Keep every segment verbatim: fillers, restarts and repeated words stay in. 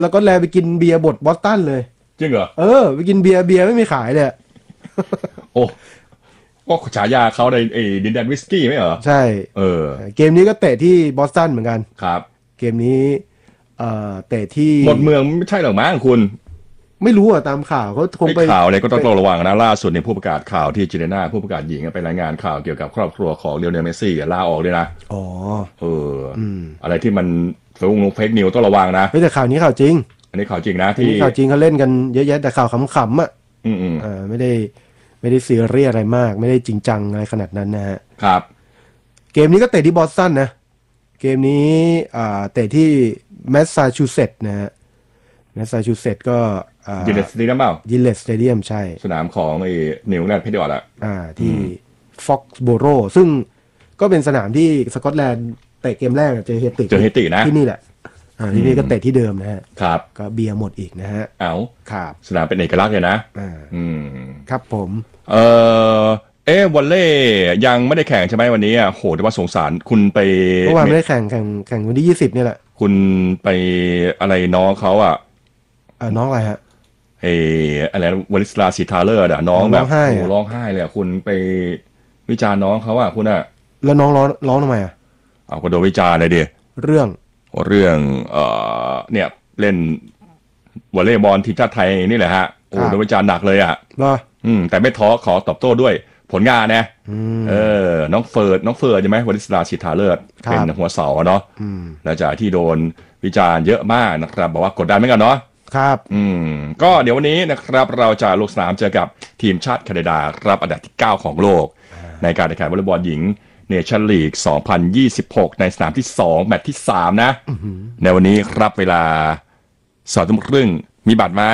แล้วก็แลไปกินเบียร์บดบอสตันเลยจริงเหรอเออไปกินเบียร์เบียร์ไม่มีขายเลยโอ้ก็ฉายาเขาในไอ้ดินแดนวิสกี้ไหมเหรอใช่เออเกมนี้ก็เตะที่บอสตันเหมือนกันครับเกมนี้เอ่อเตะที่หมดเมืองไม่ใช่หรอกมั้งคุณไม่รู้อ่ะตามข่าวเขาคงไปข่าวอะไรก็ต้องระวังนะล่าสุดในผู้ประกาศข่าวที่เจเนน่าผู้ประกาศหญิงไปรายงานข่าวเกี่ยวกับครอบครัวของเลโอเนลเมสซี่ลาออกด้วยนะอ๋อเอออะไรที่มันเฟกนิวเฟกนิวต้องระวังนะไม่แต่ข่าวนี้ข่าวจริงอันนี้ข่าวจริงนะที่ข่าวจริงเขาเล่นกันเยอะแยะแต่ข่าวขำๆอ่ะอืมอ่าไม่ได้ไม่ได้ซีเรียสอะไรมากไม่ได้จริงจังอะไรขนาดนั้นนะฮะครับเกมนี้ก็เตะที่บอสตันนะเกมนี้อ่าเตะที่แมสซาชูเซตส์นะฮะแมสซาชูเซตส์ก็ยินเลสสเตเดียมเปล่ายินเลสสเตเดียมใช่สนามของไอ้นิวแลนด์เพเดียร์ละอ่าที่ฟ็อกซ์โบโรซึ่งก็เป็นสนามที่สกอตแลนด์เตะเกมแรกเจอเฮติเจอเฮตินะที่นี่แหละอ่าที่นี่ก็เตะที่เดิมนะฮะครับก็เบียร์หมดอีกนะฮะเอาครับสนามเป็นเอกลักษณ์เลยนะอ่าอืมครับผมเออเอ๊ะวอลเล่ยังไม่ได้แข่งใช่ไหมวันนี้อ่ะโหแต่ว่าสงสารคุณไปเมื่อวานไม่ได้แข่งแข่งแข่งวันที่ยี่สิบนี่แหละคุณไปอะไรน้องเขาอ่ะอ่าน้องอะไรฮะเอออะไรวลิสลาสิทาเลอร์อ่ะน้องแบบโหร้องไห้เลยคุณไปวิจารณ์น้องเขาอ่ะคุณอ่ะแล้วน้องร้องร้องทำไมอ่ะเอาก็โดนวิจารณ์เลยดิเรื่องเรื่องเอ่อเนี่ยเล่นวอลเลย์บอลทีมชาติไทยนี่แหละฮะโอ้โดนวิจารณ์หนักเลยอ่ะอืมแต่ไม่ท้อขอตอบโต้ด้วยผลงานนะเออน้องเฟิร์ดน้องเฟิร์ดใช่ไหมวลิสลาสิทาเลอร์เป็นหัวเสาเนาะหลังจากที่โดนวิจารณ์เยอะมากนะครับบอกว่ากดดันเหมือนกันเนาะครับอืมก็เดี๋ยววันนี้นะครับเราจะลงสนามเจอกับทีมชาติแคนาดาครับอันดับที่เก้าของโลกในการแข่งขันวอลเลย์บอลหญิงเนชั่นลีกสองพันยี่สิบหกในสนามที่สองแมตช์ที่สามนะในวันนี้ครับเวลาสองทุ่มครึ่งมีบัตรไหม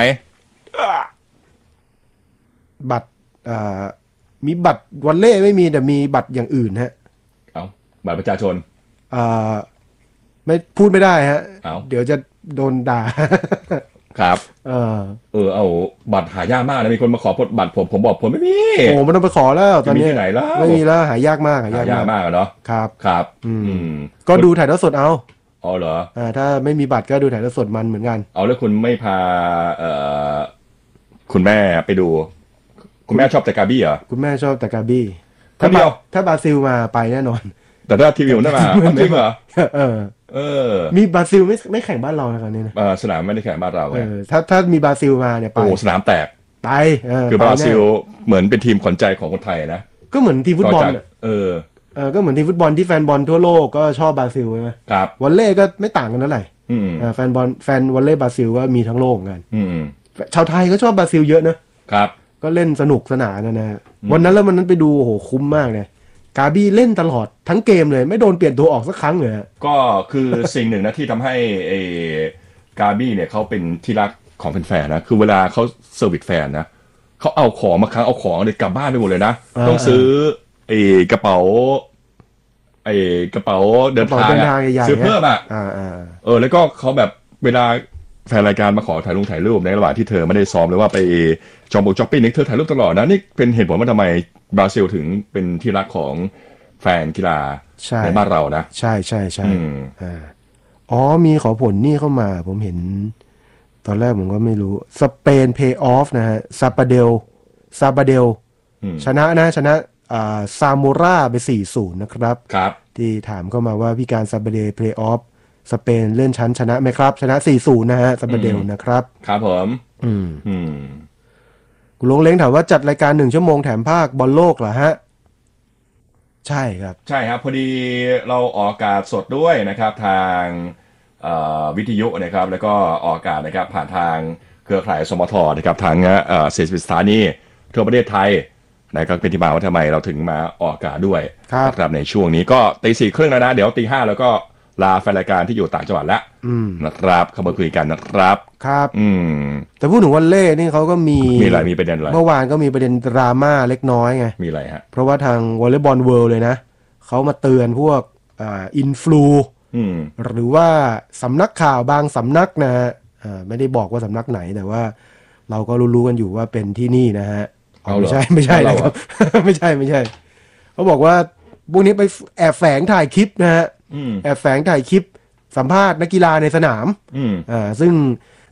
บัตรอ่ามีบัตรวอลเล่ไม่มีแต่มีบัตรอย่างอื่นฮะเอาบัตรประชาชนอ่าไม่พูดไม่ได้ฮะเอาเดี๋ยวจะโดนด่าครับเออเออเอาบัตรหายากมากนะมีคนมาขอบัตรผมผมบอกผมไม่มีโอ้ไม่ต้องไปขอแล้วตอนนี้ไหนแล้วไม่มีแล้วหายากมากหายากมากเนาะครับครับอืมก็ดูถ่ายทอดสดเอาอ๋อเหรออ่าถ้าไม่มีบัตรก็ดูถ่ายทอดสดมันเหมือนกันเอาแล้วคุณไม่พาเอ่อคุณแม่ไปดูคุณแม่ชอบแต่กาบี้เหรอคุณแม่ชอบแต่กาบี้ถ้าเดียวถ้าบราซิลมาไปแน่นอนแต่ถ้าทีวีมันได้มาจริงเหรอเออเออมีบราซิลไม่ไม่แข่งบ้านเรานะครั้งนี้นะสนามไม่ได้แข่งบ้านเราเออถ้าถ้ามีบราซิลมาเนี่ยไปโอ้สนามแตกไปคือบราซิลเหมือนเป็นทีมขวัญใจของคนไทยนะก็เหมือนทีมฟุตบอลเออเออก็เหมือนทีมฟุตบอลที่แฟนบอลทั่วโลกก็ชอบบราซิลใช่ไหมครับวอลเล่ก็ไม่ต่างกันเท่าไหร่แฟนบอลแฟนวอลเล่บราซิลก็มีทั้งโลกกันชาวไทยก็ชอบบราซิลเยอะนะครับก็เล่นสนุกสนานนะนะวันนั้นแล้ววันนั้นไปดูโอ้โหคุ้มมากเลยกาบี้เล่นตลอดทั้งเกมเลยไม่โดนเปลี่ยนตัวออกสักครั้งเลยก็คือสิ่งหนึ่งนะที่ทำให้ไอ้กาบี้เนี่ยเขาเป็นที่รักของแฟนๆนะคือเวลาเขาเซอร์วิสแฟนนะเขาเอาของมาครั้งเอาของเลยกลับบ้านไปหมดเลยนะต้องซื้อไอ้กระเป๋าไอ้กระเป๋าเดินทางซื้อเพิ่มอ่ะเออแล้วก็เขาแบบเวลาแฟนรายการมาขอถ่ายรูปถ่ายรูปในระหว่างที่เธอไม่ได้ซ้อมหรือว่าไปจอมบุกจ็อปปี้นี่เธอถ่ายรูปตลอดนะนี่เป็นเหตุผลว่าทำไมบราซิลถึงเป็นที่รักของแฟนกีฬาในบ้านเรานะใช่ใช่ใช่อ่าอ๋อมีขอผลนี่เข้ามาผมเห็นตอนแรกผมก็ไม่รู้สเปนเพย์ออฟนะฮะซาปาเดลซาปาเดลชนะนะชนะอ่าซามูราไป สี่ศูนย์ นะครับครับที่ถามเข้ามาว่าพี่การซาปาเดลเพย์ออฟสเปนเลื่อนชั้นชนะไหมครับชนะ สี่ศูนย์ นะฮะซาปาเดลนะครับครับผมอืมอืมคุณลงเล้งถามว่าจัดรายการหนึ่งชั่วโมงแถมภาคบอลโลกเหรอฮะใช่ครับใช่ครับพอดีเราออกอากาศสดด้วยนะครับทางวิทยุนะครับแล้วก็ออกอากาศนะครับผ่านทางเครือข่ายสมทนะครับทางเศรษฐกิจสถานีทั่วประเทศไทยนะครับเป็นที่มาว่าทำไมเราถึงมาออกอากาศด้วยนะครับในช่วงนี้ก็ตีสี่ครึ่งแล้วนะเดี๋ยวตีห้าแล้วก็ลาแฟนรายการที่อยู่ต่างจังหวัดแล้วนะครับเข้ามาคุยกันนะครับครับอืมแต่พูดถึงวอลเล่นี่เขาก็มีมีอะไรมีประเด็นอะไรเมื่อวานก็มีประเด็นดราม่าเล็กน้อยไงมีอะไรฮะเพราะว่าทางวอลเลย์บอลเวิลด์เลยนะเขามาเตือนพวกอ่าอินฟลูหรือว่าสำนักข่าวบางสำนักนะฮะอ่าไม่ได้บอกว่าสำนักไหนแต่ว่าเราก็รู้ๆกันอยู่ว่าเป็นที่นี่นะฮะไม่ใช่ไม่ใช่นะครับไม่ใช่ไม่ใช่เขาบอกว่าพวกนี้ไปแอบแฝงถ่ายคลิปนะฮะแอบแฝงถ่ายคลิปสัมภาษณ์นักกีฬาในสนามอ่าซึ่ง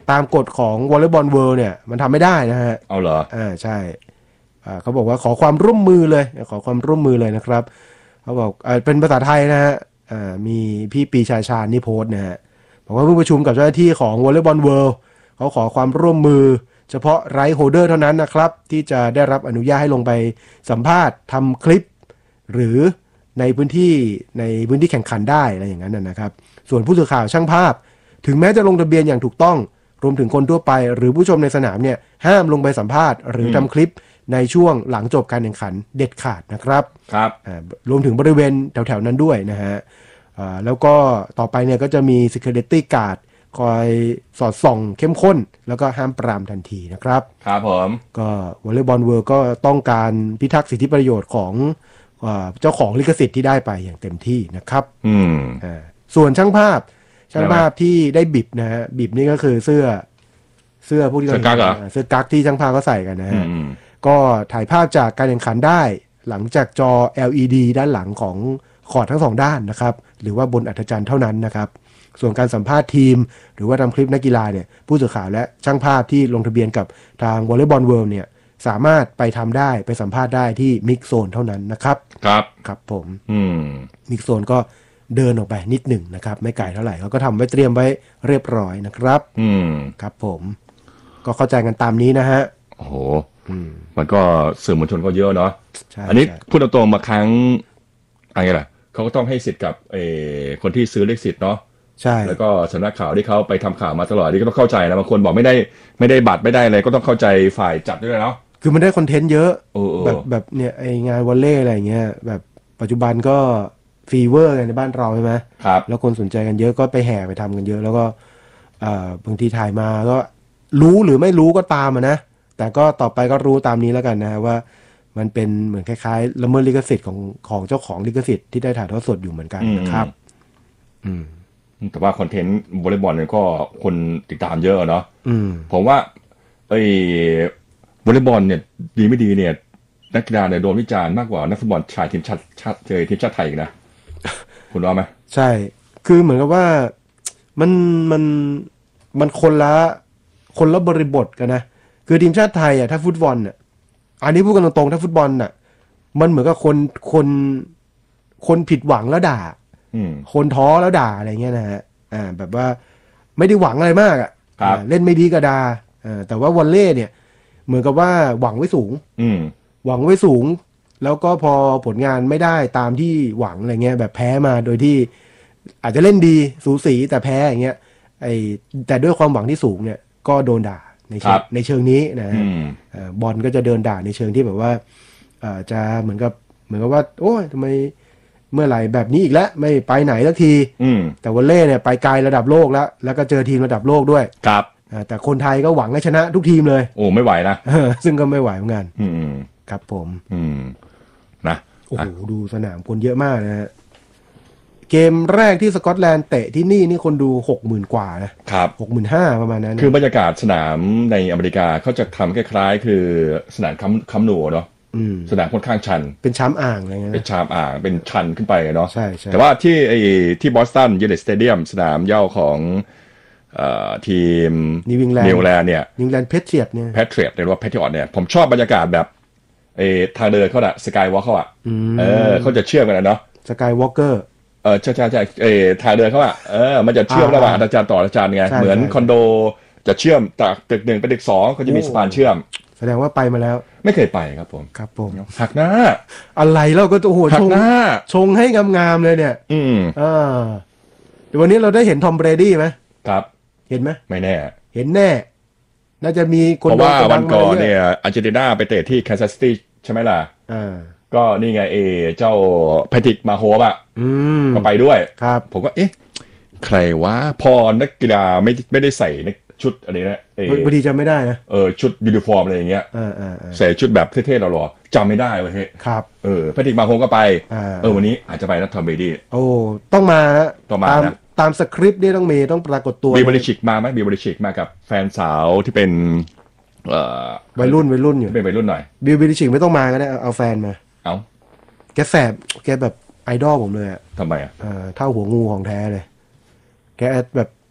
ตามกฎของวอลเลย์บอลเวิลด์เนี่ยมันทำไม่ได้นะฮะเอาเหรออ่าใช่อ่าเขาบอกว่าขอความร่วมมือเลยขอความร่วมมือเลยนะครับเขาบอกอ่าเป็นภาษาไทยนะฮะอ่ามีพี่ปีชาชาญนี่โพสต์นะฮะบอกว่าเพิ่งประชุมกับเจ้าหน้าที่ของวอลเลย์บอลเวิลด์เขาขอความร่วมมือเฉพาะไรท์โฮลเดอร์เท่านั้นนะครับที่จะได้รับอนุญาตให้ลงไปสัมภาษณ์ทำคลิปหรือในพื้นที่ในพื้นที่แข่งขันได้อะไรอย่างนั้นนะครับส่วนผู้สื่อข่าวช่างภาพถึงแม้จะลงทะเบียนอย่างถูกต้องรวมถึงคนทั่วไปหรือผู้ชมในสนามเนี่ยห้ามลงไปสัมภาษณ์หรือทำคลิปในช่วงหลังจบการแข่งขันเด็ดขาดนะครับครับรวมถึงบริเวณแถวๆนั้นด้วยนะฮะแล้วก็ต่อไปเนี่ยก็จะมี security guard คอยสอดส่องเข้มข้นแล้วก็ห้ามปรามทันทีนะครับครับผมก็วอลเลย์บอลเวิลด์ก็ต้องการพิทักษ์สิทธิประโยชน์ของเจ้าของลิขสิทธิ์ที่ได้ไปอย่างเต็มที่นะครับอืมอ่าส่วนช่างภาพช่างภาพที่ได้บิบนะฮะบิบนี่ก็คือเสื้อเสื้อพวกที่เราเสื้อกั๊กเสื้อกั๊กที่ช่างภาพก็ใส่กันนะฮะก็ถ่ายภาพจากการแข่งขันได้หลังจากจอ แอล อี ดี ด้านหลังของคอร์ตทั้งสองด้านนะครับหรือว่าบนอัฐจันทร์เท่านั้นนะครับส่วนการสัมภาษณ์ทีมหรือว่าทำคลิปนักกีฬาเนี่ยผู้สื่อข่าวและช่างภาพที่ลงทะเบียนกับทางวอลเลย์บอลเวิลด์เนี่ยสามารถไปทำได้ไปสัมภาษณ์ได้ที่มิกโซนเท่านั้นนะครับครับครับผมอืมมิกโซนก็เดินออกไปนิดหนึ่งนะครับไม่ไกลเท่าไหร่เขาก็ทำไว้เตรียมไว้เรียบร้อยนะครับอืมครับผมก็เข้าใจกันตามนี้นะฮะโอ้โหมันก็สื่อมวลชนก็เยอะเนาะอันนี้พูดตรงๆมาครั้งอะไรล่ะเขาก็ต้องให้สิทธิ์กับเออคนที่ซื้อเลขสิทธิ์เนาะใช่แล้วก็สำนักข่าวที่เขาไปทำข่าวมาตลอดนี่ก็ต้องเข้าใจนะบางคนบอกไม่ได้ไม่ได้บัตรไม่ได้อะไรก็ต้องเข้าใจฝ่ายจัดด้วยเนาะคือมันได้คอนเทนต์เยอะแบบแบบเนี่ยไองานวอลเลย์อะไรเงี้ยแบบปัจจุบันก็ฟีเวอร์ในบ้านเราใช่ไหมครับแล้วคนสนใจกันเยอะก็ไปแห่ไปทำกันเยอะแล้วก็บางทีถ่ายมาก็รู้หรือไม่รู้ก็ตามนะแต่ก็ต่อไปก็รู้ตามนี้แล้วกันนะว่ามันเป็นเหมือนคล้ายๆละเมิดลิขสิทธิ์ของของเจ้าของลิขสิทธิ์ที่ได้ถ่ายทอดสดอยู่เหมือนกันนะครับอืมแต่ว่าคอนเทนต์วอลเลย์บอลเนี่ยก็คนติดตามเยอะเนาะผมว่าไอ้วอลเลย์บอลเนี่ยดีไม่ดีเนี่ยนักกีฬาเนี่ยโดนวิจารณ์มากกว่านักฟุตบอลชายทีมชาติชาติเจอทีมชาติไทยนะคุณว่าไหมใช่คือเหมือนกับว่ามันมันมันคนละคนละบริบทกันนะคือทีมชาติไทยอ่ะถ้าฟุตบอลอ่ะอันนี้พูดกันตรงๆถ้าฟุตบอลอ่ะมันเหมือนกับคนคนคนผิดหวังแล้วด่าคนท้อแล้วด่าอะไรเงี้ยนะฮะอ่าแบบว่าไม่ได้หวังอะไรมากอ่ะเล่นไม่ดีก็ด่าอ่าแต่ว่าวอลเลย์เนี่ยเหมือนกับว่าหวังไว้สูงหวังไว้สูงแล้วก็พอผลงานไม่ได้ตามที่หวังอะไรเงี้ยแบบแพ้มาโดยที่อาจจะเล่นดีสูสีแต่แพ้อย่างเงี้ยไอแต่ด้วยความหวังที่สูงเนี่ยก็โดนด่าในเชิงในเชิงนี้นะฮะบอลก็จะเดินด่าในเชิงที่แบบว่าจะเหมือนกับเหมือนกับว่าโอ้ยทำไมเมื่อไหร่แบบนี้อีกแล้วไม่ไปไหนสักทีแต่วอลเล่เนี่ยไปไกลระดับโลกแล้วแล้วก็เจอทีมระดับโลกด้วยครับแต่คนไทยก็หวังให้ชนะทุกทีมเลยโอ้ไม่ไหวนะซึ่งก็ไม่ไหวเหมือนกันครับผมอืมนะโอ้โหดูสนามคนเยอะมากนะฮะเกมแรกที่สกอตแลนด์เตะที่นี่นี่คนดูหกหมื่นกว่านะครับหกหมื่นห้าประมาณนั้นคือบรรยากาศสนามในอเมริกาเขาจะทำคล้ายๆคือสนามคัมคัมนูเนาะสนามค่อนข้างชันเป็นชามอ่างอะไรเงี้ยเป็นชามอ่างเป็นชันขึ้นไปเนาะใช่ใช่แต่ว่าที่ไอ้ที่บอสตันยูไนเต็ดสเตเดียมสนามเหย้าของเอ่อทีมนิวอิงแลนด์นิวแลนด์เนี่ยนิวอิงแลนด์เพทริอตเนี่ยเพทริอตหรือว่าเพทริอตเนี่ยผมชอบบรรยากาศแบบไอ้ทางเดินเขาอะสกายวอล์กเขาอะเออเขาจะเชื่อมกันนะเนาะสกายวอล์กเกอร์เออใช่ใช่ใช่เออทางเดินเขาอะเออมันจะเชื่อมระหว่างอาจารย์ต่ออาจารย์ไงเหมือนคอนโดจะเชื่อมจากตึกหนึ่งไปตึกสองก็จะมีสะพานเชื่อมแสดงว่าไปมาแล้วไม่เคยไปครับผมครับผมหักหน้าอะไรเราก็โอ้โหชงชงให้งามๆเลยเนี่ยอืมอ่าเดี๋ยววันนี้เราได้เห็นทอมเบรดี้ไหมครับเห็นไหมไม่แน่เห็นแน่น่าจะมีคนเพราะว่าวันก่อนเนี่ยอาร์เจนตินาไปเตะที่แคนซัสซิตี้ใช่ไหมล่ะอ่าก็นี่ไงเอเจ้าแพทริกมาโฮปอ่ะก็ไปด้วยครับผมก็เอ๊ะใครวะพอนักกีฬาไม่ไม่ได้ใส่ชุดอะไรนะเออบางทีจำไม่ได้นะเออชุดยูนิฟอร์มอะไรอย่างเงี้ยใส่ชุดแบบเท่ๆหล่อๆจำไม่ได้เว้ยเฮ้ยครับเออแพทริกมาโฮก็ไปเออวันนี้อาจจะไปนัททอมเบรดี้โอ้ต้องมานะต้องมานะตามสคริปต์นี่ต้องมีต้องปรากฏตัวบีบริชิกมาไหมบีบริชิกมากับแฟนสาวที่เป็นเอ่อวัยรุ่นวัยรุ่นอยู่เป็นวัยรุ่นหน่อยบีบริชิกไม่ต้องมาก็ได้เอาแฟนมาเอาแกแสบแกแบบไอดอลผมเลยอ่ะทำไมอ่ะเท่าหัวงูของแท้เลยแกแบบ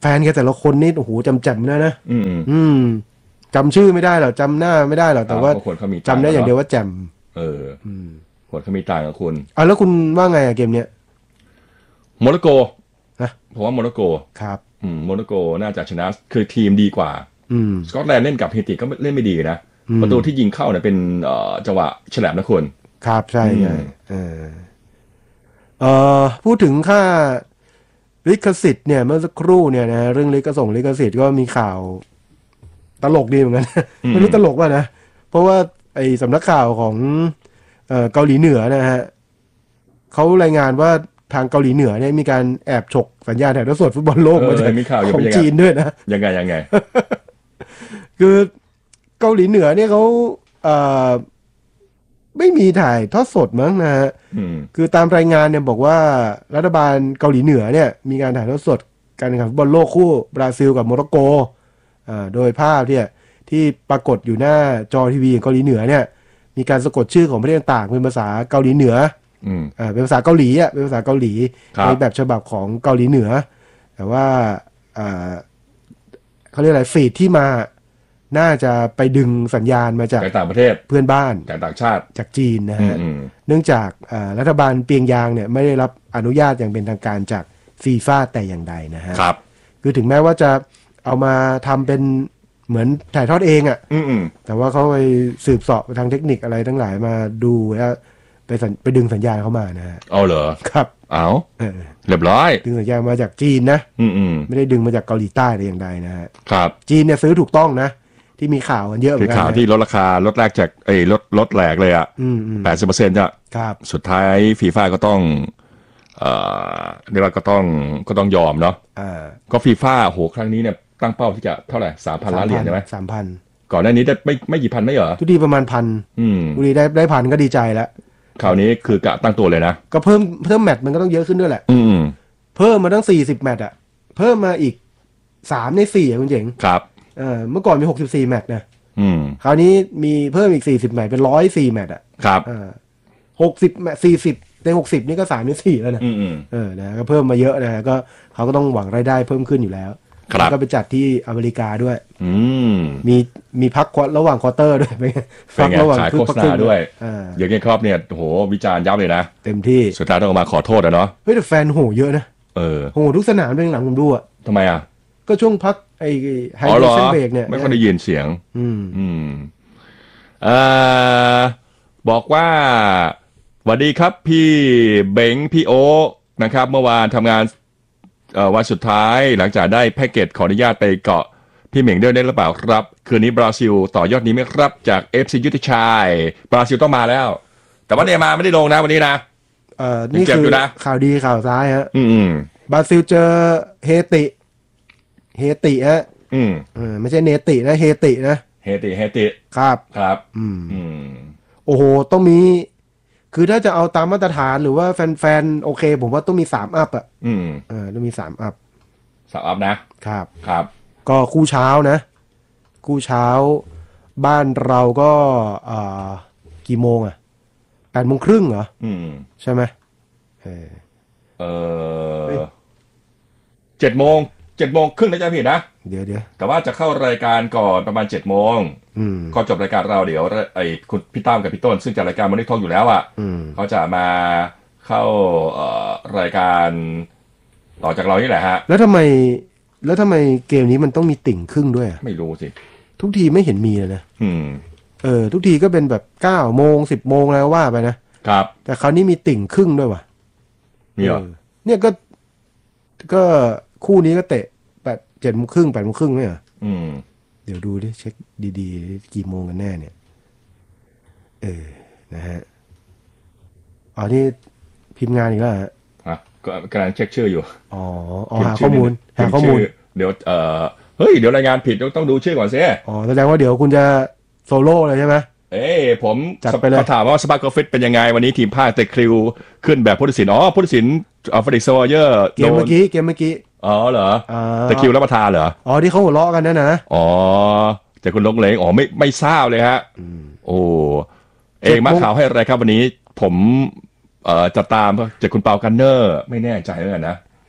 ฟนแกแต่ละคนนี่โอ้โหจำแจ่มนะนะอืมอืมจำชื่อไม่ได้หรอกจำหน้าไม่ได้หรอกแต่ว่าคนเขามีจำได้อย่างเดียวว่าแจ่มเออคนเขามีต่างกับคุณอ่ะแล้วคุณว่าไงอะเกมเนี้ยโมร็อกโกนะผมว่าโมร็อกโกครับอืมโมร็อกโกน่าจะชนะคือทีมดีกว่าอืมสกอตแลนด์เล่นกับเฮติก็เล่นไม่ดีนะประตูที่ยิงเข้าเนี่ยเป็นเอ่อจังหวะฉลับนะคุณครับใช่ใช่เออเอ่อพูดถึงค่าลิขสิทธิ์เนี่ยเมื่อสักครู่เนี่ยนะเรื่องลิขส่งลิขสิทธิ์ก็มีข่าวตลกดีเหมือนกัน ไม่รู้ตลกป่ะนะเพราะว่าไอ้สำนักข่าวของเอ่อเกาหลีเหนือนะฮะเขารายงานว่าทางเกาหลีเหนือเนี่ยมีการแอบฉกสัญญาณถ่ายทอดสดฟุตบอลโลกมาจากของจีนด้วยนะยังไงยังไงคือเกาหลีเหนือเนี่ยเขาเอ่อไม่มีถ่ายทอดสดมั้งนะฮะคือตามรายงานเนี่ยบอกว่ารัฐบาลเกาหลีเหนือเนี่ยมีการถ่ายทอดสดการแข่งขันฟุตบอลโลกคู่บราซิลกับโมร็อกโกอ่าโดยภาพเนี่ยที่ปรากฏอยู่หน้าจอทีวีของเกาหลีเหนือเนี่ยมีการสะกดชื่อของประเทศต่างๆเป็นภาษาเกาหลีเหนืออ่าเป็นภาษาเกาหลีอ่ะเป็นภาษาเกาหลีในแบบฉบับของเกาหลีเหนือแต่ว่าอ่าเขาเรียกอะไรฟีดที่มาน่าจะไปดึงสัญญาณมาจากต่างประเทศเพื่อนบ้านจากต่างชาติจากจีนนะฮะเนื่องจากรัฐบาลเปียงยางเนี่ยไม่ได้รับอนุญาตอย่างเป็นทางการจากฟีฟ่าแต่อย่างใดนะฮะครับคือถึงแม้ว่าจะเอามาทำเป็นเหมือนถ่ายทอดเองอ่ะแต่ว่าเขาไปสืบเสาะทางเทคนิคอะไรทั้งหลายมาดูแล้วไปไปดึงสัญญาณเข้ามานะฮะเอาเหรอครับเอาเรียบร้อยดึงสัญญาณมาจากจีนนะไม่ได้ดึงมาจากเกาหลีใต้แต่อย่างใดนะฮะครับจีนเนี่ยซื้อถูกต้องนะที่มีข่าวกันเยอะเหมือนกันข่าวที่ลดราคาลดแรกจากไอ้ลดลดแหลกเลยอ่ะแปดสิบเปอร์เซ็นต์อ่ะครับสุดท้ายฟีฟ่าก็ต้องเอ่อเรียกว่าก็ต้องก็ต้องยอมเนาะอ่าก็ฟีฟ่าโหครั้งนี้เนี่ยตั้งเป้าที่จะเท่าไหร่สามพันล้านเหรียญใช่ไหมสามพันก่อนหน้านี้ได้ไม่ไม่กี่พันไม่เหรอทุกทีประมาณพันอืมทุกทีได้ได้พันก็ดีใจแล้วคราวนี้คือกะตั้งตัวเลยนะก็เพิ่มเพิ่มแมตช์มันก็ต้องเยอะขึ้นด้วยแหละอืมเพิ่มมาตั้งสี่สิบแมตช์อ่ะเพิ่มมาอีกสามในสี่อ่ะคุณเจ๋งครับเออเมื่อก่อนมีหกสิบสี่แมตช์นะอืมคราวนี้มีเพิ่มอีกสี่สิบแมตช์เป็นร้อยสี่แมตช์อ่ะครับอ่าหกสิบแมตช์สี่สิบในหกสิบนี่ก็สามในสี่แล้วนะอืมเออนะก็เพิ่มมาเยอะนะก็เขาก็ต้องหวังรายได้เพิ่มขึ้นอยู่แล้วแล้วก็ไปจัดที่อเมริกาด้วยอืมมีมีพักระหว่างควอเตอร์ด้วยเป็นไงพักระหว่างขายโฆษณาด้วยอย่างเงี้ยครับเนี่ยโหวิจารณ์ยับเลยนะเต็มที่สุดท้ายต้องออกมาขอโทษอะเนาะเฮ้ยแต่แฟนโหเยอะนะเออโหทุกสนามเป็นหลังผมดูอะทำไมอะก็ช่วงพักไอ้ไฮเดรชั่นเบรกเนี่ยไม่ค่อยได้ยินเสียงอืมอืมเอ่อบอกว่าสวัสดีครับพี่เบงพี่โอนะครับเมื่อวานทำงานวันสุดท้ายหลังจากได้แพ็กเกจขออนุญาตไปเกาะพี่เหม่งด้วยได้หรือเปล่าครับคืนนี้บราซิลต่อยอดนี้ไหมครับจาก เอฟ ซี ยุทธชัยบราซิลต้องมาแล้วแต่ว่าเนย์มาร์ไม่ได้ลงนะวันนี้นะเอ่อนี่คือข่าวดีข่าวร้ายฮะอืมบราซิลเจอเฮติเฮติฮะอืมเออไม่ใช่เนตินะเฮตินะเฮติเฮติครับครับอืมอืมโอ้โหต้องมีคือถ้าจะเอาตามมาตรฐานหรือว่าแฟนๆโอเคผมว่าต้องมีสามอัพอ่ะอืมเออต้องมีสามอัพสามอัพนะครับครับก็คู่เช้านะคู่เช้าบ้านเราก็อ่ากี่โมงอ่ะแปดโมงครึ่งเหรออืมใช่ไหมเออเออเจ็ดโมงเจ็ดโมงครึ่งนะจ๊ะพี่นะเดี๋ยวเดี๋ยวแต่ว่าจะเข้ารายการก่อนประมาณเจ็ดโมงก็จบรายการเราเดี๋ยวไอ้คุณพี่ตั้มกับพี่ต้นซึ่งจัดรายการมันได้ท้องอยู่แล้วอ่ะเขาจะมาเข้าเอ่อรายการต่อจากเรานี่แหละฮะแล้วทำไมแล้วทำไมเกมนี้มันต้องมีติ่งครึ่งด้วยไม่รู้สิทุกทีไม่เห็นมีเลยนะอืมเออทุกทีก็เป็นแบบเก้าโมงสิบโมงแล้วว่าไปนะครับแต่คราวนี้มีติ่งครึ่งด้วยว่ะมีเหรอเนี่ยก็ก็คู่นี้ก็เตะแปดเจ็ดโมงครึ่งแปดโมงครึ่งเนี่ยอืมเดี๋ยวดูดิเช็คดีๆกี่โมงกันแน่เนี่ยเออนะฮะอ๋อนี่พิมพ์งานอีกแล้วฮะอ่ะกำลังเช็คชื่ออยู่อ๋อหาข้อมูลหาข้อมูลเดี๋ยวเอ่อเฮ้ยเดี๋ยวรายงานผิดต้องดูชื่อก่อนสิอ๋อแสดงว่าเดี๋ยวคุณจะโซโล่เลยใช่ไหมเอ้ผมจัดไปเลยถามว่าสปาร์คฟิตเป็นยังไงวันนี้ทีมภาคเตะคริวขึ้นแบบผู้ตัดสินอ๋อผู้ตัดสินอัลฟาดิโซเยอร์เกมเมื่อกี้เกมเมื่อกี้อ๋อเหรอตะคิวรับประทานเหรออ๋อที่เขาหัวเราะกันนั่นนะอ๋อแต่คุณลงเลงอ๋อไม่ไม่ทราบเลยฮะโอ้เองมาข่าวให้อะไรครับวันนี้ผมเอ่อจะตามจากคุณเปากันเนอร์ไม่แน่ใจเหมือนกันนะ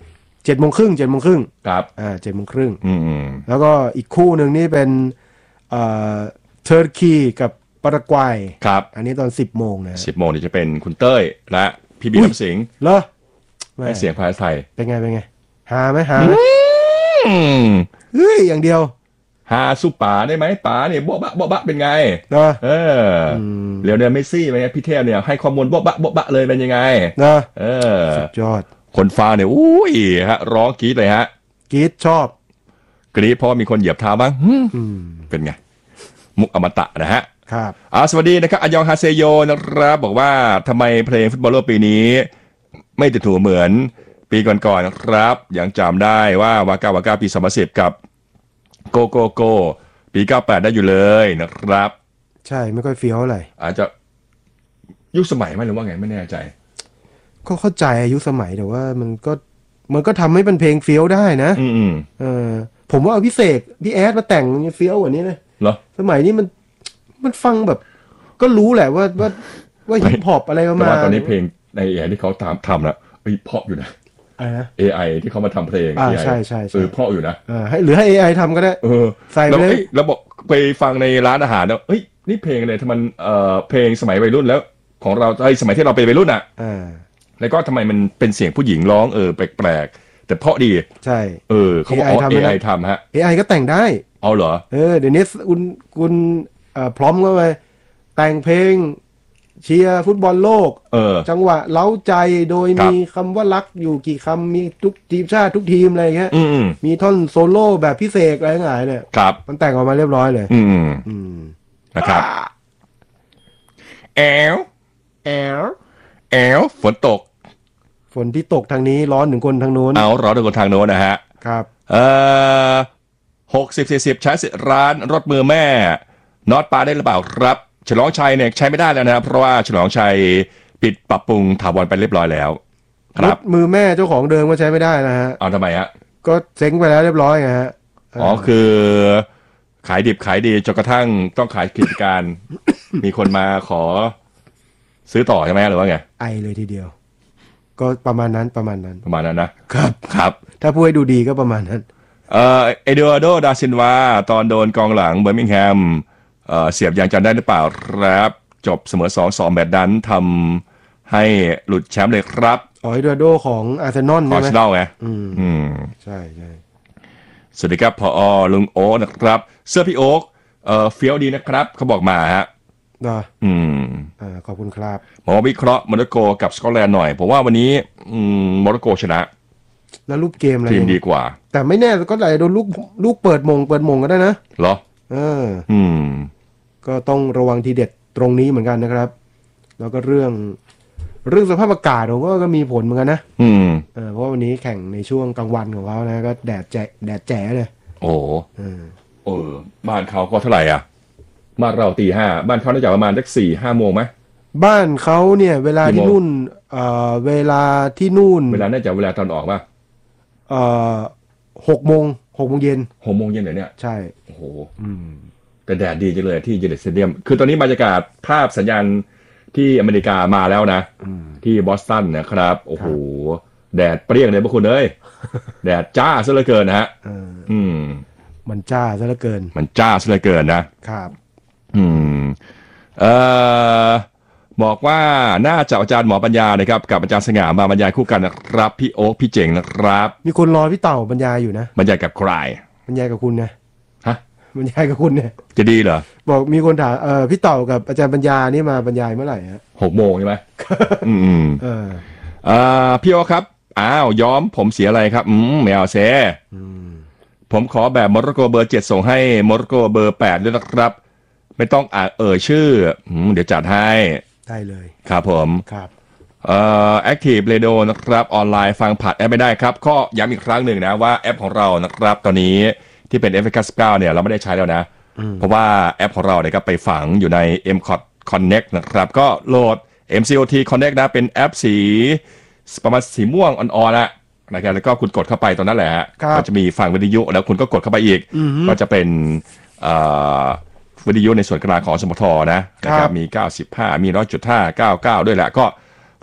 เจ็ดโมงครึ่งเจ็ดโมงครึ่งครับอ่าเจ็ดโมงครึ่งอืมแล้วก็อีกคู่หนึ่งนี่เป็นเอ่อเทอร์กีกับปารากวัยครับอันนี้ตอนสิบโมงนะสิบโมงนี่จะเป็นคุณเต้ยและพี่บีน้ำสิงห์เหรอให้เสียงภาษาไทยเป็นไงเป็นไงหาไหมหาไหมเฮ้ยอย่างเดียวหาสุป๋าได้ไหมป๋าเนี่ยโบ๊ะบะโบ๊ะบะเป็นไงเนาะเออเดี๋ยวเนี่ยเมสซี่เป็นไงพี่เทพเนี่ยให้ข้อมูลโบ๊ะบะโบ๊ะบะเลยเป็นยังไงเนาะเออสุดยอดคนฟังเนี่ยอุ้ยฮะร้องกรี๊ดเลยฮะกรี๊ดชอบกรี๊ดเพราะมีคนเหยียบเท้าบ้างเป็นไงมุกอมตะนะฮะครับอ่าสวัสดีนะครับอัยองฮาเซโยนะครับบอกว่าทำไมเพลงฟุตบอลโลกปีนี้ไม่ติดหูเหมือนปีก่อนๆนะครับยังจำได้ว่าวาก้าวาก้าปีสองพันสิบกับโกโกโกปีเก้าสิบแปดได้อยู่เลยนะครับใช่ไม่ค่อยเฟี้ยวอะไรอาจจะยุคสมัยไหมหรือว่าไงไม่แน่ใจก็เข้าใจอายุสมัยแต่ว่ามันก็มันก็ทำให้เป็นเพลงเฟี้ยวได้นะอืมเออผมว่าเอาพี่เสกพี่แอดมาแต่งเฟี้ยวกว่านี้เลยเหรอสมัยนี้มันมันฟังแบบก็รู้แหละว่าว่าว่าฮิปฮอปอะไรประมาณแต่ว่าตอนนี้เพลงใน เอ ไอ ที่เขาตามทำแล้วเฮ้ยเพราะอยู่นะอะไรนะเอ ไอ ที่เขามาทำเพลงอ่าใช่ใช่เออเพราะอยู่นะอ่าให้หรือให้ เอ ไอ ทำก็ได้เออใส่ไปเลยแล้วบอกไปฟังในร้านอาหารแล้วเฮ้ยนี่เพลงอะไรทำไมเอ่อเพลงสมัยวัยรุ่นแล้วของเราไอ้สมัยที่เราเป็นวัยรุ่นอ่ะอ่าแล้วก็ทำไมมันเป็นเสียงผู้หญิงร้องเออแปลกๆแต่เพราะดีใช่เออเขาบอก เอ ไอ ทำฮะเอ ไอ ก็แต่งได้เอาเหรอเออเดี๋ยวนี้คุณคุณเอ่อพร้อมก็ไปแต่งเพลงเชียร์ฟุตบอลโลกเออจังหวะเล้าใจโดยมีคำว่ารักอยู่กี่คำมีทุกทีมชาติทุกทีมอะไรเงี้ยมีท่อนโซโล่แบบพิเศษอะไรต่างๆเนี่ยมันแต่งออกมาเรียบร้อยเลยอืมอืมนะครับแอลแอลแอลฝนตกฝนที่ตกทางนี้ร้อนถึงคนทางโน้นเอาร้อนถึงคนทางโน้นนะฮะครับเอ่อหกสิบสี่สิบใช้สิทธิ์ร้านรถมือแม่น็อตปลาได้หรือเปล่าครับฉลองชัยเนี่ยใช้ไม่ได้แล้วนะครับเพราะว่าฉลองชัยปิดปรับปรุงถาวรไปเรียบร้อยแล้วครับมือแม่เจ้าของเดิมก็ใช้ไม่ได้นะฮะเอาทำไมฮะก็เจ๊งไปแล้วเรียบร้อยไงฮะอ๋อคือขายดิบขายดีจนกระทั่งต้องขายกิจการ มีคนมาขอซื้อต่อใช่ไหมหรือว่าไงไอเลยทีเดียวก็ประมาณนั้นประมาณนั้นประมาณนั้นนะครับครับถ้าพูดให้ดูดีก็ประมาณนั้นเอ่อเอเดโอโดดาซินวาตอนโดนกองหลังเบอร์มิงแฮมเอ่อเสียบยางจันได้หรือเปล่าครับจบเสมอ สองสอง แมตช์นั้นทำให้หลุดแชมป์เลยครับอ๋อเอเดโอโดของอาร์เซนอลใช่ไหมอาร์เซนอลไงอืมอืมใช่ใช่สวัสดีครับพอลุงโอ๊คนะครับเสื้อพี่โอ๊คเอ่อเฟี้ยวดีนะครับเขาบอกมาฮะได้อืมอ่าขอบคุณครับหมอวิเคราะห์โมร็อกโกกับสกอตแลนด์หน่อยผมว่าวันนี้อืมโมร็อกโกชนะแล้วลูกเกมอะไรทีมดีกว่าแต่ไม่แน่ก็ไหลโดนลูกลูกเปิดมงเปิดมงก็ได้นะเหรอเอออืมก็ต้องระวังทีเด็ดตรงนี้เหมือนกันนะครับแล้วก็เรื่องเรื่องสภาพอากาศผมก็มีผลเหมือนกันนะอืมเออเพราะวันนี้แข่งในช่วงกลางวันของเขานะก็แดดแจ๋แดดแจ๋เลยโอ้เออเออบ้านเขาก็เท่าไหร่อ่ะบ้านเราตีห้าบ้านเขาน่าจะประมาณสักสี่ห้าโมงไหมบ้านเขาเนี่ยเวลาที่นู่นเอ่อเวลาที่นู่นเวลาน่าจะเวลาตอนออกป่ะเอ่อหกโมงหกโมงเย็นหกโมงเย็นเหรอเนี่ยใช่โอ้โหอืมแต่แดดดีจังเลยที่เจเนสเตเดียมคือตอนนี้บรรยากาศภาพสัญญาณที่อเมริกามาแล้วนะที่บอสตันนะครับโอ้โหแดดเปรี้ยงเลยพวกคุณเอ้ยแดดจ้าซะเหลือเกินนะฮะอืมมันจ้าซะเหลือเกินมันจ้าซะเหลือเกินนะครับอืมเอ่อบอกว่าน่าจะอาจารย์หมอปัญญานะครับกับอาจารย์สง่ามาบรรยายคู่กันนะครับพี่โอ๊คพี่เจ๋งนะครับมีคนรอพี่เต่าบรรยายอยู่นะบรรยายกับใครบรรยายกับคุณนะฮะบรรยายกับคุณเนี่ยจะดีเหรอบอกมีคนถามเออพี่เต่ากับอาจารย์ปัญญานี่มาบรรยายเมื่อไหร่ฮะหกโมงใช่ไหมอืมเอออ่าพี่โอ๊คครับอ้าวย้อมผมเสียอะไรครับอืมไม่เอาเซ่ผมขอแบบโมร็อกโกเบอร์เจ็ดส่งให้โมร็อกโกเบอร์แปดด้วยนะครับไม่ต้องอ่านเอ่ยชื่อเดี๋ยวจัดให้ได้เลยครับผมครับเอ่อ Active Radio นะครับออนไลน์ฟังผ่านแอปไม่ได้ครับก็ย้ำอีกครั้งหนึ่งนะว่าแอปของเรานะครับตอนนี้ที่เป็น เอฟ เอ สิบเก้าเนี่ยเราไม่ได้ใช้แล้วนะเพราะว่าแอปของเราเนี่ยก็ไปฝังอยู่ใน เอ็ม ซี โอ ที Connect นะครับก็โหลด เอ็ม ซี โอ ที Connect นะเป็นแอปสีประมาณสีม่วงอ่อนๆนะนะครับแล้วก็คุณกดเข้าไปตรงนั้นแหละก็จะมีฟังวิทยุแล้วคุณก็กดเข้าไปอีกก็จะเป็นเอ่อวิทยุในส่วนกลางของสมทนะนะครับมีเก้าสิบห้ามี หนึ่งร้อยจุดห้า เก้าสิบเก้า ด้วยแหละก็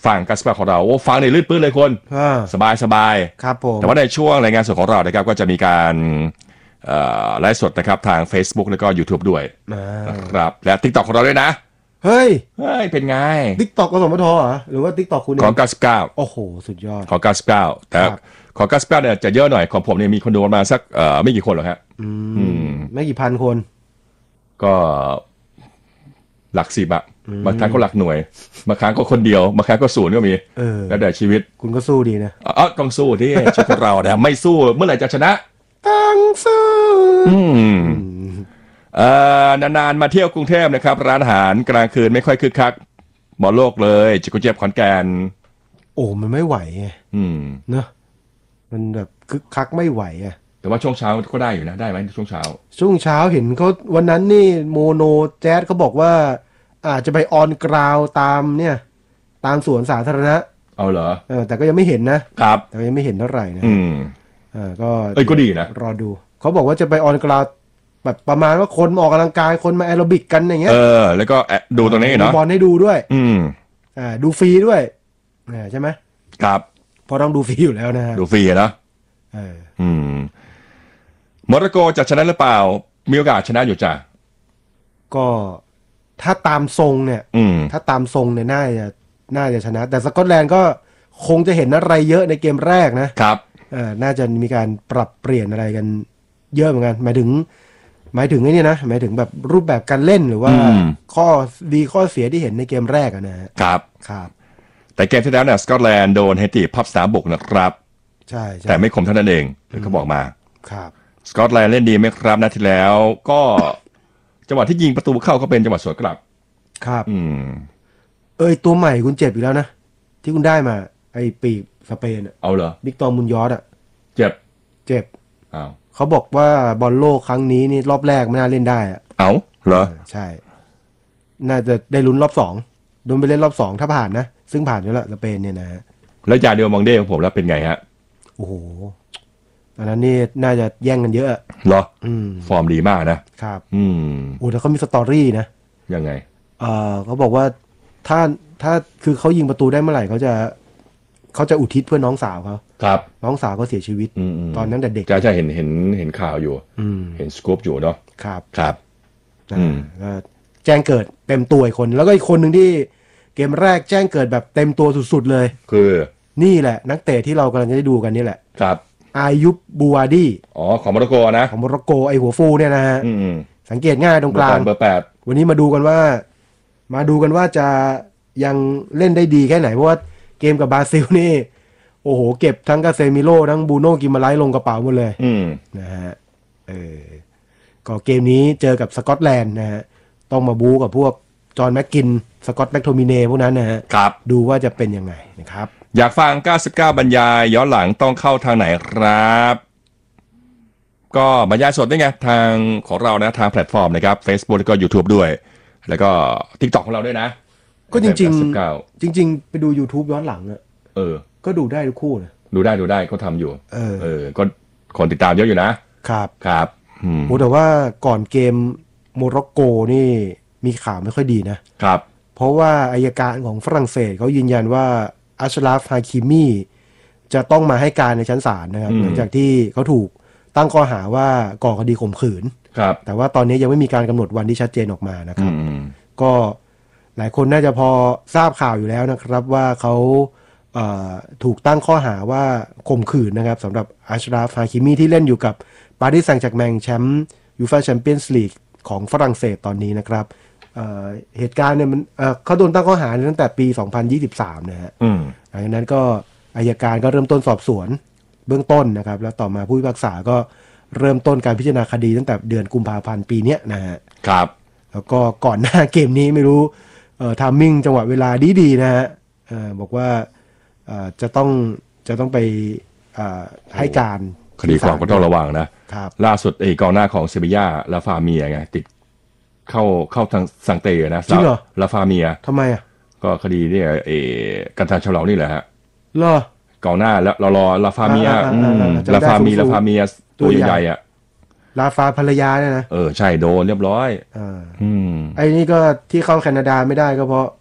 ฟังการสเปรของเราโอ้ฟังในลื่นปื้นเลยคนสบายสบายครับผมแต่ว่าในช่วงรายงานสดของเรานะครับก็จะมีการไลฟ์สดนะครับทาง Facebook แล้วก็ YouTube ด้วยนะครับและ TikTok ของเราด้วยนะเฮ้ยเฮ้ยเป็นไง TikTok กสมทเหรอหรือว่า TikTok คุณเองของเก้าสิบเก้าโอ้โหสุดยอดของเก้าสิบเก้าแต่ของเก้าสิบเก้าเนี่ยจะเยอะหน่อยของผมเนี่ยมีคนดูประมาณสักเอ่อไม่กี่คนหรอกฮะอืมไม่กี่พันคนก็หลักสิบอะบางครั้งก็หลักหน่วยบางครั้งก็คนเดียวบางครั้งก็ศูนย์ก็มีแล้วแต่ชีวิตคุณก็สู้ดีนะอ๋อต้องสู้ที่ชีวิตเราเนี่ยไม่สู้เมื่อไหร่จะชนะต้องสู้อืมเอ่อนานๆมาเที่ยวกรุงเทพนะครับร้านอาหารกลางคืนไม่ค่อยคึกคักบอลโลกเลยจิกุเจ็บขอนแก่นโอ้มันไม่ไหวไงอืมเนอะมันแบบคึกคักไม่ไหวอ่ะแต่ว่าช่วงเช้าก็ได้อยู่นะได้ไหมช่วงเช้าช่วงเช้าเห็นเขาวันนั้นนี่โมโนแจ๊สเขาบอกว่าอาจจะไปออนกราวตามเนี่ยตามสวนสาธารณะเอาเหรอเออแต่ก็ยังไม่เห็นนะครับแต่ยังไม่เห็นเท่าไหร่นะอืมอ่าก็เอ้ยก็ดีนะรอดูเขาบอกว่าจะไปออนกราวแบบประมาณว่าคนออกกำลังกายคนมาแอโรบิกกันอย่างเงี้ยเออแล้วก็ดูตรงนี้เนาะบอลให้ดูด้วยอืมอ่าดูฟรีด้วยอ่าใช่ไหมครับเพราะต้องดูฟรีอยู่แล้วนะฮะดูฟรีนะเอออืมโมร็อกโกจะชนะหรือเปล่ามีโอกาสชนะอยู่จ้ะก็ถ้าตามทรงเนี่ยถ้าตามทรงเนี่ยน่าจะน่าจะชนะแต่สกอตแลนด์ก็คงจะเห็นอะไรเยอะในเกมแรกนะครับอ่าน่าจะมีการปรับเปลี่ยนอะไรกันเยอะเหมือนกันหมายถึงหมายถึงไอ้นี่นะหมายถึงแบบรูปแบบการเล่นหรือว่าข้อดีข้อเสียที่เห็นในเกมแรกนะครับครับแต่เกมที่แล้วเนี่ยสกอตแลนด์โดนเฮติพับสนามบุกนะครับใช่แต่ไม่คมเท่านั้นเองเขาบอกมาครับสกอตแลนด์เล่นดีไหมครับนัดที่แล้วก็จังหวะที่ยิงประตูเข้าก็เป็นจังหวะสวนกลับครับอืมเอ้ยตัวใหม่คุณเจ็บอีกแล้วนะที่คุณได้มาไอ้ปีกสเปนเอาเหรอวิกตอร์มุนยอสอ่ะเจ็บเจ็บอ้าวเขาบอกว่าบอลโลกครั้งนี้นี่รอบแรกไม่น่าเล่นได้อ่ะเอาเหรอใช่น่าจะได้ลุ้นรอบสองโดนไปเล่นรอบสองถ้าผ่านนะซึ่งผ่านอยู่แล้วสเปนเนี่ยนะแล้วยาเดียวมองเด้ของผมแล้วเป็นไงฮะโอ้โหอันนั้นนี่น่าจะแย่งกันเยอะเหรออืมฟอร์มดีมากนะครับอืมโอ้แต่เขามีสตอรี่นะยังไงเออเขาบอกว่าถ้าถ้าคือเขายิงประตูได้เมื่อไหร่เขาจะเขาจะอุทิศเพื่อน้องสาวเขาครับน้องสาวก็เสียชีวิตตอนนั้นแต่เด็กจะจะเห็นเห็นเห็นข่าวอยู่เห็นสกู๊ปอยู่เนาะครับครับอืมแจ้งเกิดเต็มตัวอีกคนแล้วก็อีกคนหนึ่งที่เกมแรกแจ้งเกิดแบบเต็มตัวสุดๆเลยคือนี่แหละนักเตะที่เรากำลังจะได้ดูกันนี่แหละครับอายุบบูวาดีอ๋อของโมร็อกโกนะของโมร็อกโกไอหัวฟูเนี่ยนะฮะสังเกตง่ายตรงกลางเบอร์แปดวันนี้มาดูกันว่ามาดูกันว่าจะยังเล่นได้ดีแค่ไหนเพราะว่าเกมกับบราซิลนี่โอ้โหเก็บทั้งกาเซมิโร่ทั้งบูโน่กิมาไลท์ลงกระเป๋าหมดเลยนะฮะเออก็เกมนี้เจอกับสกอตแลนด์นะฮะต้องมาบู๊กับพวกจอห์นแม็กกินสกอตแม็กโทมิเน่พวกนั้นนะฮะครับดูว่าจะเป็นยังไงนะครับอยากฟังเก้าสิบเก้าบรรยายย้อนหลังต้องเข้าทางไหนครับก็บรรยายสดได้ไงทางของเรานะทางแพลตฟอร์มนะครับ Facebook แล้วก็ YouTube ด้วยแล้วก็ TikTok ของเราด้วยนะก็จริงๆจริงๆไปดู YouTube ย้อนหลังอ่ะเออก็ดูได้ทุกคู่นะดูได้ดูได้เขาทำอยู่เออเออก็คนติดตามเยอะอยู่นะครับครับโอ้แต่ว่าก่อนเกมโมร็อกโกนี่มีข่าวไม่ค่อยดีนะครับเพราะว่าอัยการของฝรั่งเศสเขายืนยันว่าอัชราฟ ฮาคิมีจะต้องมาให้การในชั้นศาลนะครับหลังจากที่เขาถูกตั้งข้อหาว่าก่อคดีข่มขืนครับแต่ว่าตอนนี้ยังไม่มีการกำหนดวันที่ชัดเจนออกมานะครับก็หลายคนน่าจะพอทราบข่าวอยู่แล้วนะครับว่าเขาถูกตั้งข้อหาว่าข่มขืนนะครับสำหรับอัชราฟ ฮาคิมีที่เล่นอยู่กับปารีสแซงต์แชร์กแมงแชมป์ยูฟ่าแชมเปี้ยนส์ลีกของฝรั่งเศสตอนนี้นะครับเอ่อเหตุการณ์เนี่ยมันเอ่อเขาโดนตั้งข้อหาตั้งแต่ปีสองพันยี่สิบสามนะฮะหลังจากนั้นก็อัยการก็เริ่มต้นสอบสวนเบื้องต้นนะครับแล้วต่อมาผู้พิพากษาก็เริ่มต้นการพิจารณาคดีตั้งแต่เดือนกุมภาพันธ์ปีนี้นะฮะครับแล้วก็ก่อนหน้าเกมนี้ไม่รู้เอ่อทามมิ่งจังหวะเวลาดีๆนะฮะเอ่อบอกว่าเอ่อจะต้องจะต้องไปเอ่อให้การคดีความก็ต้องระวังนะครับล่าสุดไอ้กองหน้าของเซบีย่าลาฟาเมียไงติดเข้าเข้าทางสังเตนะจริงเหรอลาฟาเมียทำไมอ่ะก็คดีเนี่ยเอกันทางฉลองนี่แหละฮะเหรอกองหน้าแล้วรอรอลาฟาเมียลาฟามีลาฟาเมียตัวใหญ่ๆอ่ะลาฟาภรรยาเนี่ยนะเออใช่โดนเรียบร้อยอ่าอืมไอ้นี่ก็ที่เข้าแคนาดาไม่ได้ก็เพราะ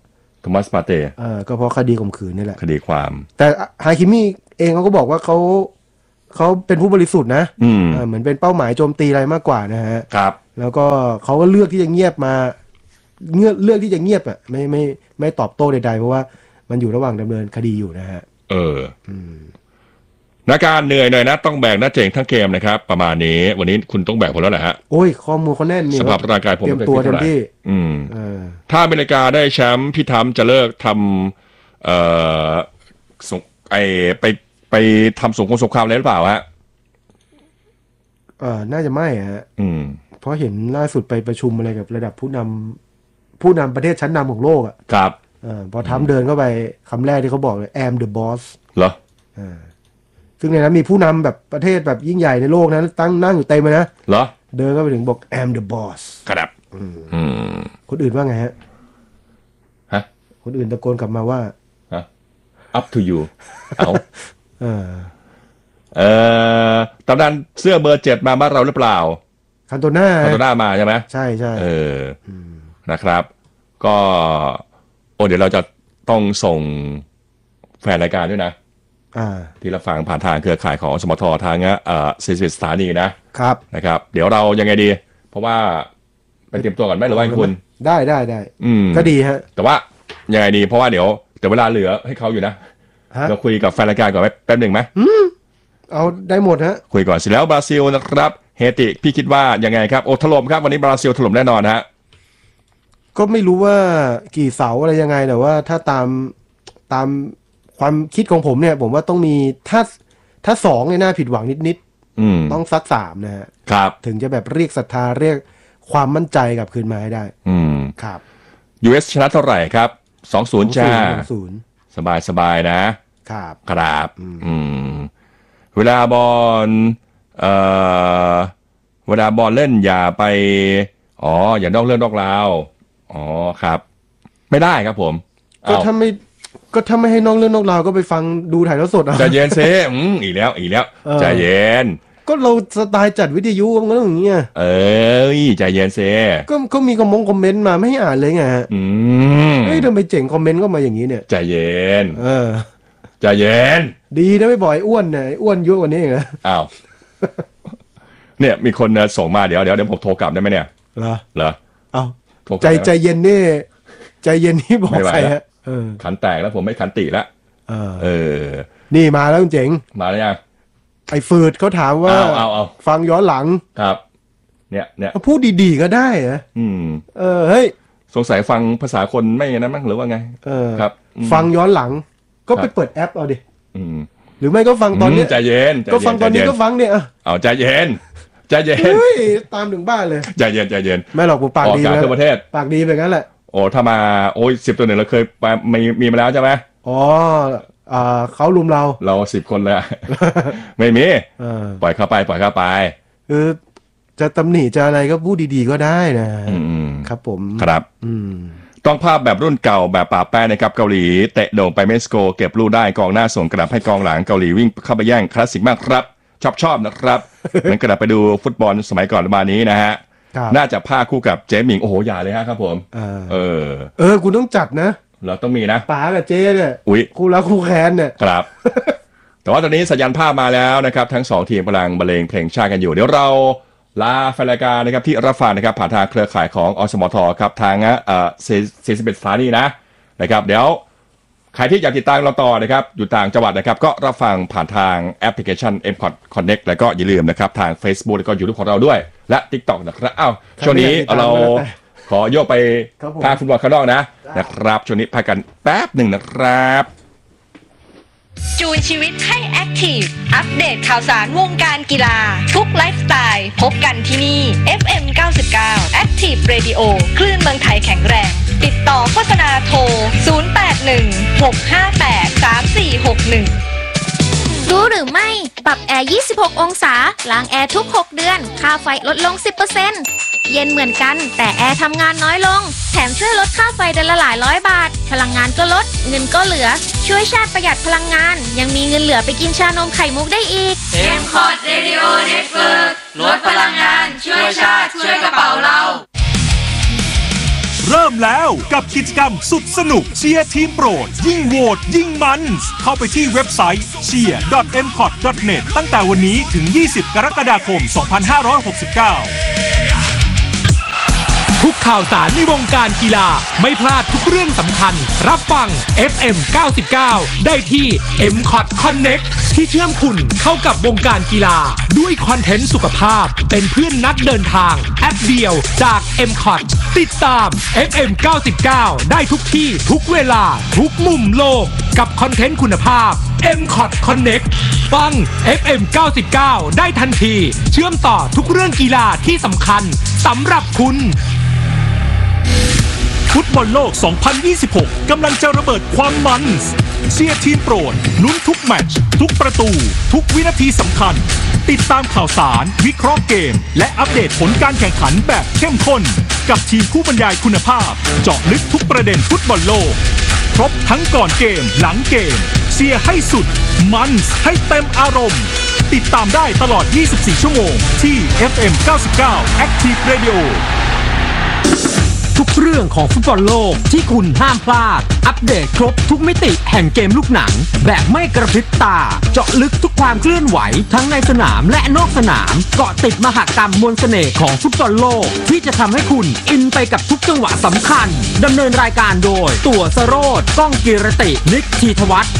โทมัสปาเต้เออก็เพราะคดีข่มขืนนี่แหละคดีความแต่ฮาคิมิเองเขาก็บอกว่าเขาเขาเป็นผู้บริสุทธิ์นะอืมเหมือนเป็นเป้าหมายโจมตีอะไรมากกว่านะฮะครับแล้วก็เขาก็เลือกที่จะเงียบมาเลือกเลือกที่จะเงียบอ่ะไม่ไม่ไม่ตอบโต้ใดๆเพราะว่ามันอยู่ระหว่างดำเนินคดีอยู่นะฮะเออนักการเหนื่อยหน่อยนะต้องแบกนะเจ๋งทั้งเกมนะครับประมาณนี้วันนี้คุณต้องแบกผมแล้วแหละฮะโอ้ยข้อมูลเขาแน่นนี่สภาพร่างกายผมเตรียมตัวเต็มที่อืมถ้าอเมริกาได้แชมป์พี่ทำจะเลิกทำเอ่อไอไปไปทำสงครามสงครามอะไรหรือเปล่าฮะเออน่าจะไม่ฮะอืมเพราะเห็นล่าสุดไปประชุมอะไรกับระดับผู้นำผู้นำประเทศชั้นนำของโลกอ่ะครับอพอทำเดินเข้าไปคำแรกที่เขาบอกเลย I'm the boss เหรออ่าซึ่งในนั้นมีผู้นำแบบประเทศแบบยิ่งใหญ่ในโลกนะตั้งนั่งอยู่เต็มเลยนะเหรอเดินเข้าไปถึงบอก I'm the boss ครับอืมคนอื่นว่าไงฮะฮะคนอื่นตะโกนกลับมาว่าฮะ up to you เอาเออเอ่อตำนานเสื้อเบอร์เจ็ดมาบ้านเราหรือเปล่าคันโตน่าคันโตน่ามาใช่ไหมใช่ใช่เออนะครับก็โอ้เดี๋ยวเราจะต้องส่งแฟนรายการด้วยนะที่รับฟังผ่านทางเครือข่ายของสมททางเอ่อสี่สิบสถานีนะครับนะครับเดี๋ยวเรายังไงดีเพราะว่าไปเตรียมตัวก่อนไหมหรือว่าคุณได้ได้ได้ก็ดีฮะแต่ว่ายังไงดีเพราะว่าเดี๋ยวแต่เวลาเหลือให้เขาอยู่นะเราคุยกับแฟนรายการก่อนไหมแป๊บหนึ่งไหมเอาได้หมดฮะคุยก่อนเสร็จแล้วบราซิลนะครับเฮติพี่คิดว่ายังไงครับโอ้ถล่มครับวันนี้บราซิลถล่มแน่นอนฮะก็ไม่รู้ว่ากี่เสาอะไรยังไงแต่ว่าถ้าตามตามความคิดของผมเนี่ยผมว่าต้องมีถ้าถ้าสองเนี่ยน่าผิดหวังนิดๆต้องสักสามนะฮะครับถึงจะแบบเรียกศรัทธาเรียกความมั่นใจกลับคืนมาให้ได้อืมครับยู เอส ชนะเท่าไหร่ครับ สองศูนย์ จ้าสบายสบายนะครับครับอืมเวลาบอลเอ่อเวลาบอลเล่นอย่าไปอ๋ออย่านอกเรื่องนอกราวอ๋อครับไม่ได้ครับผมก็ถ้าไม่ก็ถ้าไม่ให้นอกเรื่องนอกราวก็ไปฟังดูถ่ายทอดสดอ่ะใจเย็นเซ่อืมอีกแล้วอีกแล้วใจเย็นก็เราสไตล์จัดวิทยุมันก็ต้องอย่างเงี้ยเอ้ยใจเย็นเซ่ก็ก็มีคอมมงคอมเมนต์มาไม่ให้อ่านเลยไงอืมเฮ้ยทำไมเจ๋งคอมเมนต์ก็มาอย่างนี้เนี่ยใจเย็นเออใจเย็นดีนะไม่บ่อยอ้วนเนี่ยอ้วนเยอะกว่านี้เหรออ้าวเนี่ยมีคนส่งมาเดี๋ยวเดี๋ยวเดี๋ยวผมโทรกลับได้ไหมเนี่ยเหรอเหรออ้าวใจใจเย็นนี่ใจเย็นนี่บอกใครฮะเออขันแตกแล้วผมไม่ขันติแล้วเออเออนี่มาแล้วเจ๋งมาแล้วยังไอ้ฟืดเขาถามว่าเอาเอาฟังย้อนหลังครับเนี่ยเนี่ยพูดดีๆก็ได้เหรออืมเออเฮ้ยสงสัยฟังภาษาคนไม่อย่างนั้นมั้งหรือว่าไงเออครับฟังย้อนหลังก็ไปเปิดแอปเอาดิอืมหรือไม่ก็ฟังตอนนี้ใจเย็นก็ฟังตอนนี้ก็ฟังเนี่ยเอาใจเย็นใจเย็นเฮ้ยตามถึงบ้านเลยใจเย็นใจเย็นไม่หรอกผมปากดีนะประเทศปากดีไปงั้นแหละโอ้ถ้ามาโอ้ยสิบตัวหนึ่งเราเคยมีมีมาแล้วใช่ไหมอ๋ออ่าเขาลุมเราเราสิบคนเลยไม่มีปล่อยเข้าไปปล่อยเข้าไปคือจะตำหนิจะอะไรก็พูดดีๆก็ได้นะครับผมครับต้องภาพแบบรุ่นเก่าแบบป่าแป้นะครับเกาหลีเตะโด่งไปเม็กซิโกเก็บลูกได้กองหน้าส่งกระดับให้กองหลังเกาหลีวิ่งเข้าไปแย่งคลาสสิกมากครับชอบชอบนะครับงั้นกระดับไปดูฟุตบอลสมัยก่อนประมาณนี้นะฮะน่าจะพาคู่กับเจ๊หมิงโอ้โหอย่าเลยฮะครับผมเออเออคุณต้องจัดนะเราต้องมีนะป๋ากับเจ๊เนี่ยอุ้ยคู่รักคู่แค้นเนี่ยครับแต่ว่าตอนนี้สัญญาณภาพมาแล้วนะครับทั้งสองทีมกำลังบรรเลงเพลงชาติกันอยู่เดี๋ยวเราลาแฟนรายการนะครับที่รับฟังนะครับผ่านทางเครือข่ายของอสมทครับทางเอ่อสี่สิบเอ็ดสถานีนะนะครับเดี๋ยวใครที่อยากติดตามเราต่อนะครับอยู่ต่างจังหวัดนะครับก็รับฟังผ่านทางแอปพลิเคชัน เอ็ม Connect แล้วก็อย่าลืมนะครับทาง Facebook แล้วก็ YouTube ของเราด้วยและ TikTok นะครับอ้าวช่วงนี้เราขอโยกไปภาคฟุตบอลข้างนอกนะนะครับช่วงนี้พักกันแป๊บหนึ่งนะครับจูนชีวิตให้แอคทีฟอัปเดตข่าวสารวงการกีฬาทุกไลฟ์สไตล์พบกันที่นี่ เอฟ เอ็ม เก้าสิบเก้า Active Radio คลื่นเมืองไทยแข็งแรงติดต่อโฆษณาโทรศูนย์ แปด หนึ่ง หก ห้า แปด สาม สี่ หก หนึ่งรู้หรือไม่ปรับแอร์ยี่สิบหกองศาล้างแอร์ทุกหกเดือนค่าไฟลดลง สิบเปอร์เซ็นต์ เย็นเหมือนกันแต่แอร์ทำงานน้อยลงแถมช่วยลดค่าไฟเดือนละหลายร้อยบาทพลังงานก็ลดเงินก็เหลือช่วยชาติประหยัดพลังงานยังมีเงินเหลือไปกินชานมไข่มุกได้อีกเอ็ม คอร์ด Radio Network ลดพลังงานช่วยชาติช่วยกระเป๋าเราเริ่มแล้วกับกิจกรรมสุดสนุกเชียร์ทีมโปรดยิ่งโหวตยิ่งมันเข้าไปที่เว็บไซต์ เชียร์ ดอท เอ็ม คอท ดอท เน็ต ตั้งแต่วันนี้ถึงยี่สิบกรกฎาคมสองพันห้าร้อยหกสิบเก้าทุกข่าวสารในวงการกีฬาไม่พลาดทุกเรื่องสำคัญรับฟัง เอฟ เอ็ม เก้าสิบเก้า ได้ที่ เอ็ม คอท Connect ที่เชื่อมคุณเข้ากับวงการกีฬาด้วยคอนเทนต์สุขภาพเป็นเพื่อนนักเดินทางแอปเดียวจาก เอ็ม คอท ติดตาม เอฟ เอ็ม เก้าสิบเก้า ได้ทุกที่ทุกเวลาทุกมุมโลกกับคอนเทนต์คุณภาพ เอ็ม คอท Connect ฟัง เอฟ เอ็ม เก้าสิบเก้า ได้ทันทีเชื่อมต่อทุกเรื่องกีฬาที่สำคัญสำหรับคุณฟุตบอลโลก สองพันยี่สิบหก กำลังจะระเบิดความมันเชียร์ทีมโปรดลุ้นทุกแมตช์ทุกประตูทุกวินาทีสำคัญติดตามข่าวสารวิเคราะห์เกมและอัปเดตผลการแข่งขันแบบเข้มข้นกับทีมผู้บรรยายคุณภาพเจาะลึกทุกประเด็นฟุตบอลโลกครบทั้งก่อนเกมหลังเกมเชียร์ให้สุดมันให้เต็มอารมณ์ติดตามได้ตลอดยี่สิบสี่ชั่วโมงที่ เอฟ เอ็ม เก้าสิบเก้า Active Radioทุกเรื่องของฟุตบอลโลกที่คุณห้ามพลาดอัปเดตครบทุกมิติแห่งเกมลูกหนังแบบไม่กระพริบตาเจาะลึกทุกความเคลื่อนไหวทั้งในสนามและนอกสนามเกาะติดมหกรรมมวลเสน่ห์ของฟุตบอลโลกที่จะทำให้คุณอินไปกับทุกจังหวะสำคัญดำเนินรายการโดยตั๋วสโรจน์ก้องกีรตินิกธีธวัฒน์